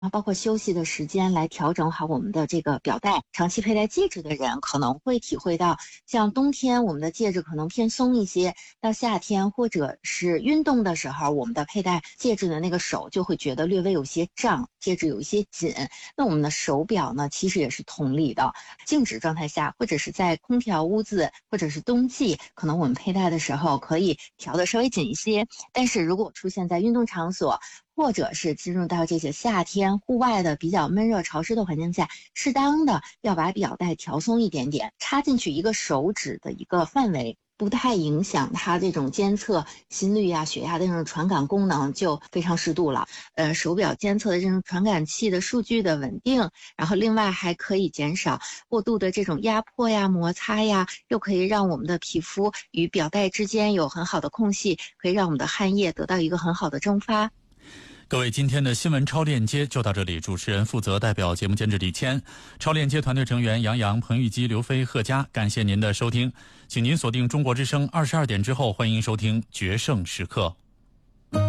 包括休息的时间来调整好我们的这个表带。长期佩戴戒指的人可能会体会到，像冬天我们的戒指可能偏松一些，到夏天或者是运动的时候，我们的佩戴戒指的那个手就会觉得略微有些胀，戒指有一些紧。那我们的手表呢，其实也是同理的。静止状态下，或者是在空调屋子，或者是冬季，可能我们佩戴的时候可以调得稍微紧一些。但是如果出现在运动场所，或者是进入到这些夏天户外的比较闷热潮湿的环境下，适当的要把表带调松一点点，插进去一个手指的一个范围，不太影响它这种监测心率啊、血压的这种传感功能，就非常适度了。手表监测的这种传感器的数据的稳定，然后另外还可以减少过度的这种压迫呀、摩擦呀，又可以让我们的皮肤与表带之间有很好的空隙，可以让我们的汗液得到一个很好的蒸发。 各位，今天的新闻超链接就到这里。主持人负责代表节目监制李谦，超链接团队成员杨洋、彭玉基、刘飞、贺佳，感谢您的收听。请您锁定中国之声22点之后，欢迎收听决胜时刻。